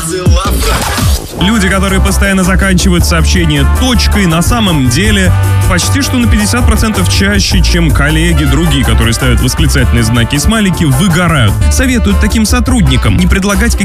Люди, которые постоянно заканчивают сообщение точкой, на самом деле почти что на 50% чаще, чем коллеги другие, которые ставят восклицательные знаки и смайлики, выгорают. Советуют таким сотрудникам не предлагать